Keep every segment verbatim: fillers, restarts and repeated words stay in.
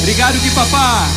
Obrigado, que papá.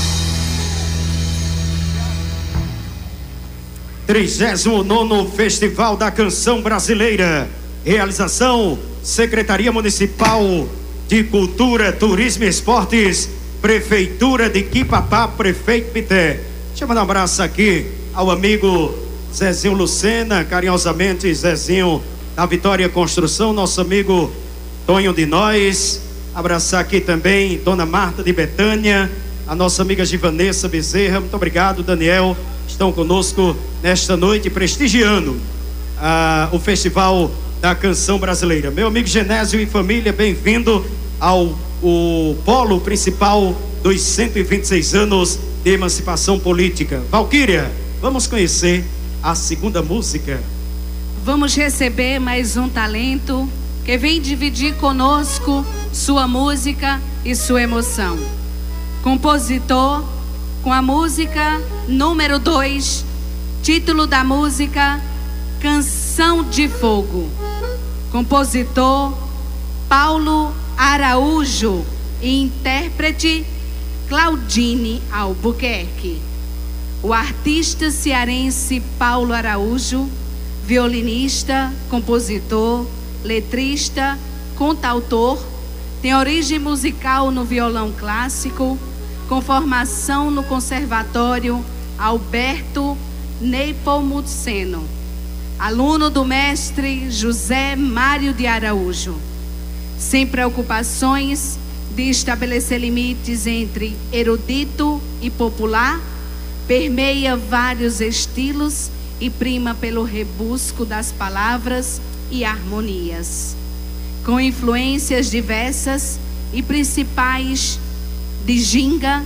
trigésimo nono Festival da Canção Brasileira. Realização: Secretaria Municipal de Cultura, Turismo e Esportes, Prefeitura de Quipapá, Prefeito Pité. Deixa eu mandar um abraço aqui ao amigo Zezinho Lucena, carinhosamente Zezinho da Vitória Construção, nosso amigo Tonho de Nós. Abraçar aqui também Dona Marta de Betânia, a nossa amiga Givanessa Bezerra. Muito obrigado, Daniel. Estão conosco nesta noite, prestigiando ah, o Festival da Canção Brasileira. Meu amigo Genésio e família, bem-vindo ao o polo principal dos cento e vinte e seis anos de emancipação política. Valquíria, vamos conhecer a segunda música. Vamos receber mais um talento que vem dividir conosco sua música e sua emoção. Compositor com a música número dois, título da música Canção de Fogo. Compositor Paulo Araújo e intérprete Claudine Albuquerque. O artista cearense Paulo Araújo, violinista, compositor, letrista, cantautor, tem origem musical no violão clássico, com formação no Conservatório Alberto Nepomuceno. Aluno do mestre José Mário de Araújo. Sem preocupações de estabelecer limites entre erudito e popular, permeia vários estilos e prima pelo rebusco das palavras e harmonias. Com influências diversas e principais de Ginga,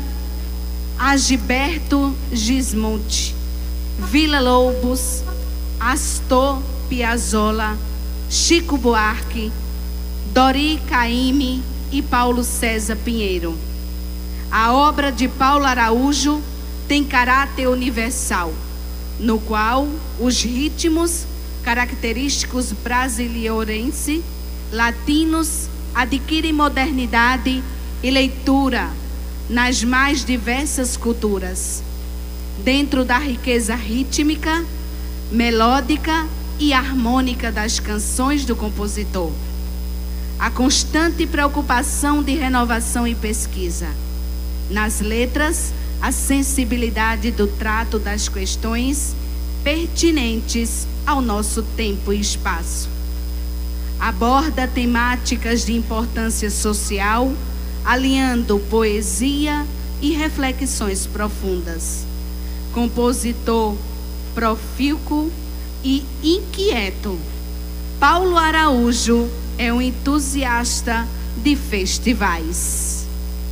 Agilberto Gismonti, Villa-Lobos, Astor Piazzolla, Chico Buarque, Dori Caymmi e Paulo César Pinheiro. A obra de Paulo Araújo tem caráter universal, no qual os ritmos característicos brasileirense, latinos, adquirem modernidade e leitura nas mais diversas culturas, dentro da riqueza rítmica, melódica e harmônica das canções do compositor. A constante preocupação de renovação e pesquisa. Nas letras, a sensibilidade do trato das questões pertinentes ao nosso tempo e espaço. Aborda temáticas de importância social, alinhando poesia e reflexões profundas. Compositor profícuo e inquieto, Paulo Araújo é um entusiasta de festivais.